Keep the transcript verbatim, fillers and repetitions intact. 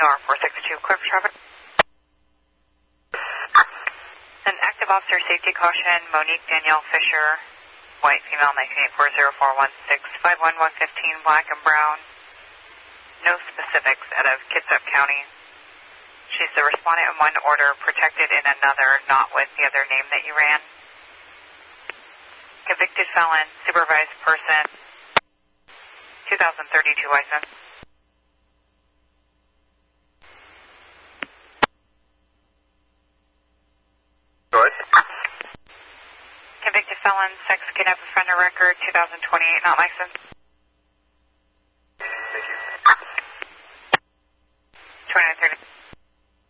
Nor four six two, clear for traffic. An active officer safety caution, Monique Danielle Fisher, white female, nineteen eighty-four, zero four one six, five one one fifteen, black and brown. No specifics out of Kitsap County. She's the respondent in one order, protected in another, not with the other name that you ran. Convicted felon, supervised person, two thousand thirty-two license. Good. Convicted felon, sex kidnap offender record, two thousand twenty-eight, not licensed.